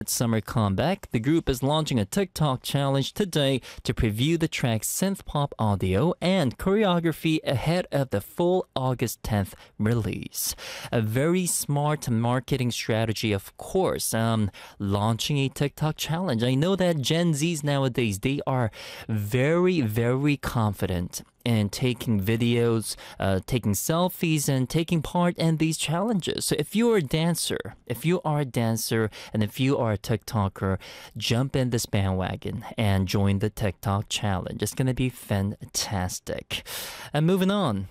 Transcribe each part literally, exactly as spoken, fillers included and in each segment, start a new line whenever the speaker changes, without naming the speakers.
summer comeback, the group is launching a TikTok challenge today to preview the track's synth-pop audio and choreography ahead of the full August tenth release. A very smart marketing strategy, of course, um, launching a TikTok challenge. I know that Gen Zs nowadays, they are very, very confident and taking videos, uh, taking selfies, and taking part in these challenges. So if you're a dancer, if you are a dancer, and if you are a TikToker, jump in this bandwagon and join the TikTok challenge. It's gonna be fantastic. And moving on.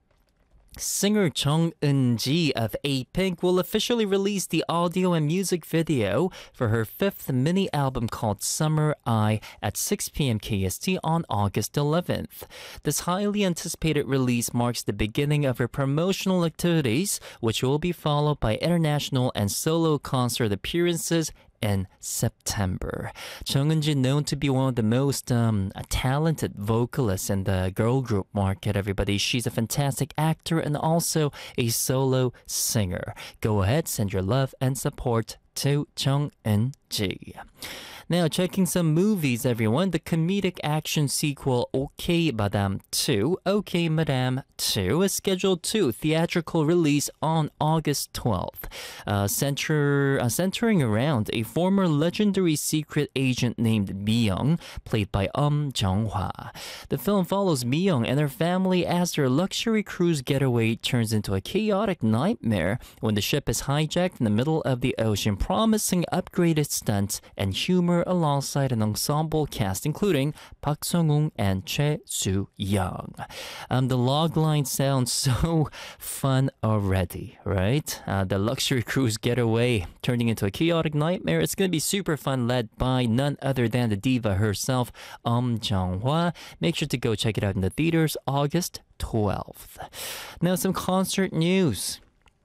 Singer Chung Eun-ji of A Pink will officially release the audio and music video for her fifth mini album called Summer Eye at six p.m. K S T on August eleventh. This highly anticipated release marks the beginning of her promotional activities, which will be followed by international and solo concert appearances in September. Chung Eun-ji, known to be one of the most um, talented vocalists in the girl group market, everybody. She's a fantastic actor and also a solo singer. Go ahead, send your love and support to Chung Eun-ji. Now, checking some movies, everyone. The comedic action sequel OK Madame two, OK Madame two is scheduled to theatrical release on August twelfth, uh, center, uh, centering around a former legendary secret agent named Mi-young, played by Um Jung-hwa. The film follows Mi-young and her family as their luxury cruise getaway turns into a chaotic nightmare when the ship is hijacked in the middle of the ocean, promising upgraded stunts and humor alongside an ensemble cast including Park Sung-woong and Choi Soo-young. Um, the logline sounds so fun already, right? Uh, the luxury cruise getaway turning into a chaotic nightmare. It's going to be super fun, led by none other than the diva herself, Um Jung-hwa. Make sure to go check it out in the theaters August twelfth. Now, some concert news.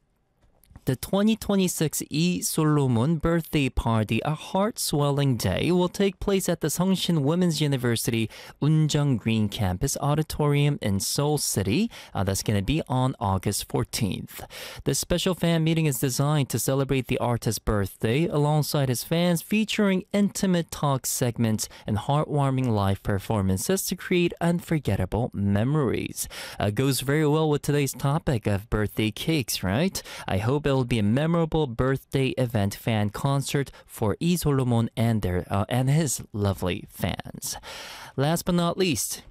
The twenty twenty-six Lee Solomon birthday party, a heart-swelling day, will take place at the Seongshin Women's University Unjeong Green Campus Auditorium in Seoul City. Uh, that's going to be on August fourteenth. This special fan meeting is designed to celebrate the artist's birthday alongside his fans, featuring intimate talk segments and heartwarming live performances to create unforgettable memories. Uh, goes very well with today's topic of birthday cakes, right? I hope it'll be a memorable birthday event fan concert for Lee Solomon and their uh, and his lovely fans. Last but not least,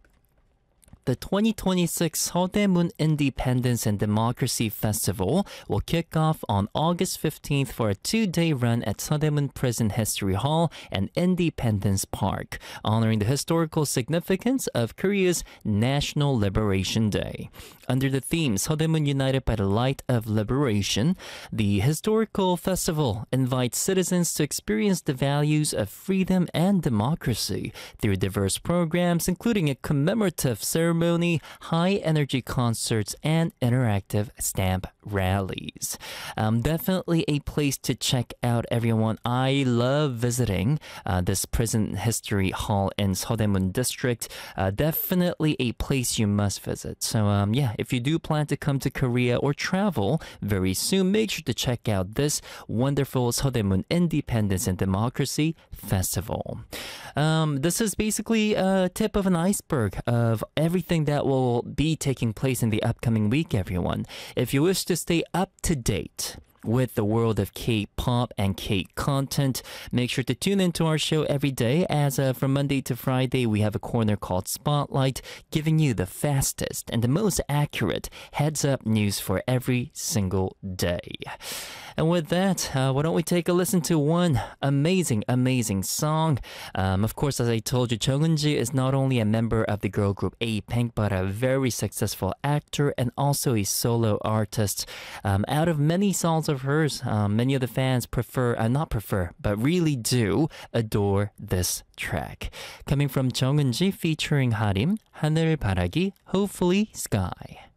the twenty twenty-six Seodaemun Independence and Democracy Festival will kick off on August fifteenth for a two-day run at Seodaemun Prison History Hall and Independence Park, honoring the historical significance of Korea's National Liberation Day. Under the theme Seodaemun United by the Light of Liberation, the historical festival invites citizens to experience the values of freedom and democracy through diverse programs, including a commemorative ceremony ceremony, high-energy concerts, and interactive stamp rallies. Um, definitely a place to check out, everyone. I love visiting uh, this prison history hall in Seodaemun district. Uh, definitely a place you must visit. So um, yeah, if you do plan to come to Korea or travel very soon, make sure to check out this wonderful Seodaemun Independence and Democracy Festival. Um, this is basically a tip of an iceberg of everything that will be taking place in the upcoming week, everyone. If you wish to stay up to date with the world of K-pop and K-content, make sure to tune into our show every day. As uh, from Monday to Friday, we have a corner called Spotlight, giving you the fastest and the most accurate heads-up news for every single day. And with that, uh, why don't we take a listen to one amazing, amazing song. Um, of course, as I told you, Chung Eun-ji is not only a member of the girl group A Pink, but a very successful actor and also a solo artist. Um, out of many songs of hers, um, many of the fans prefer, uh, not prefer, but really do adore this track. Coming from Chung Eun-ji featuring Harim, 하늘 바라기, Hopefully Sky.